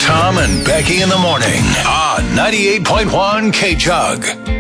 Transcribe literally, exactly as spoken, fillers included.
Tom and Becky in the morning on ninety-eight point one K-Chug.